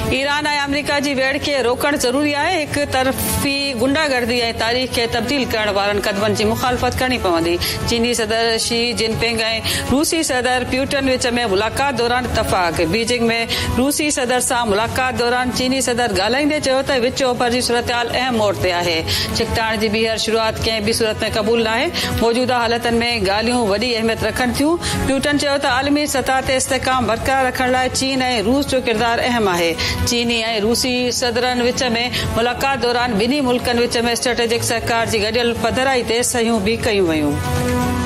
Iran ऐं America जी वेड़ खे रोकणु ज़रूरी आहे। हिक तरफ़ी गुंडागर्दी ऐं तारीख़ खे तब्दील करण वारनि क़दमनि जी मुख़ालफ़त करणी पवंदी। चीनी सदर शी जिनपिंग ऐं रूसी सदर प्यूटन विच में मुलाक़ात दौरान इतफ़ाक़। बीजिंग में रूसी सदर सां मुलाक़ात दौरान चीनी सदर ॻाल्हाईंदे चयो त विच ओभर जी सूरतहाल अहम मोड़ ते आहे। छिकताइण जी ॿीहर शुरूआत कंहिं बि सूरत में क़बूल नाहे। मौजूदा हालतनि में ॻाल्हियूं वॾी अहमियत रखनि थियूं। प्यूटन चयो त आलमी सतह ते इस्तेहकाम बरक़रार रखण लाइ चीन ऐं रूस जो किरदारु अहम आहे। चीनी ऐं रूसी सदरनि विच में मुलाक़ात दौरान ॿिन्ही मुल्कनि विच में स्ट्रेटेजिक सहकार जी गॾियल पधराई ते सहियूं बि कयूं वयूं।